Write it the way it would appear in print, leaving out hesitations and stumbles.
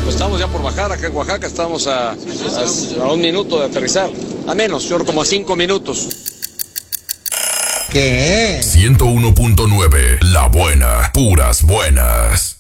Pues estamos ya por bajar acá en Oaxaca, estamos a 1 minuto de aterrizar. A menos, yo creo como a 5 minutos. ¿Qué? 101.9, La Buena, puras buenas.